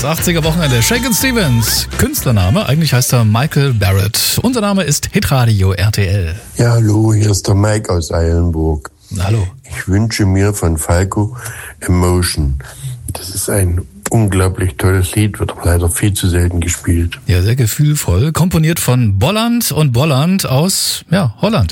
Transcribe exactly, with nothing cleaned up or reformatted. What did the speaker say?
Das achtziger-Wochenende. Shakin' Stevens. Künstlername, eigentlich heißt er Michael Barrett. Unser Name ist Hitradio R T L. Ja, hallo, hier ist der Mike aus Eilenburg. Hallo. Ich wünsche mir von Falco Emotion. Das ist ein unglaublich tolles Lied, wird aber leider viel zu selten gespielt. Ja, sehr gefühlvoll. Komponiert von Bolland und Bolland aus, ja, Holland.